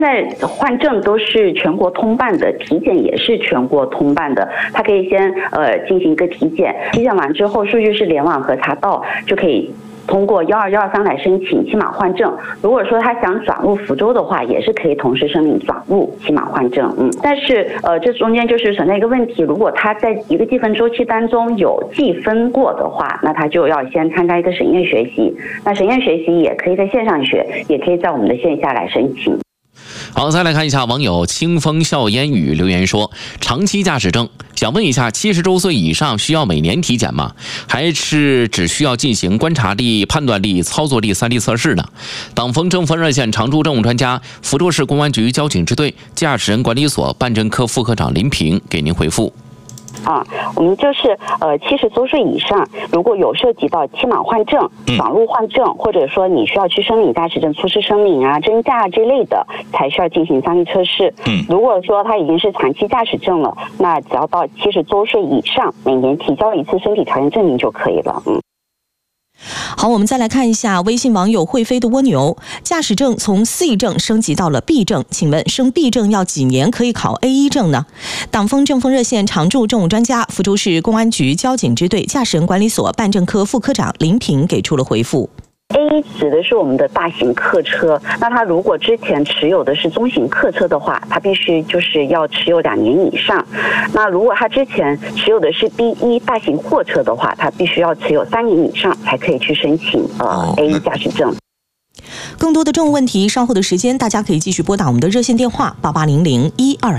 在换证都是全国通办的，体检也是全国通办的。他可以先进行一个体检，体检完之后数据是联网核查到，就可以通过12123来申请期码换证。如果说他想转入福州的话，也是可以同时申请转入期码换证。但是这中间就是存在一个问题，如果他在一个计分周期当中有计分过的话，那他就要先参加一个审验学习。那审验学习也可以在线上学，也可以在我们的线下来申请。 好，再来看一下网友清风笑烟雨留言说，长期驾驶证，想问一下70周岁以上需要每年体检吗？还是只需要进行观察力、判断力、操作力3D 测试呢？党风政风热线常驻政务专家、福州市公安局交警支队驾驶人管理所办证科副科长林平给您回复。 我们就是70周岁以上，如果有涉及到期码换证、转入换证，或者说你需要去申领驾驶证初次申领啊、真驾这类的，才需要进行3D测试。如果说他已经是长期驾驶证了，那只要到70周岁以上，每年提交一次身体条件证明就可以了。 好，我们再来看一下微信网友会飞的蜗牛，驾驶证从 C 证升级到了 B 证，请问升 B 证要几年可以考 A1 证呢？党风政风热线常驻政务专家、福州市公安局交警支队驾驶人管理所办证科副科长林平给出了回复。 A 指的是我们的大型客车，那他如果之前持有的是中型客车的话，他必须就是要持有2年以上。那如果他之前持有的是 B1 大型货车的话，他必须要持有3年以上才可以去申请A1 驾驶证。更多的政务问题，稍后的时间大家可以继续拨打我们的热线电话88001234。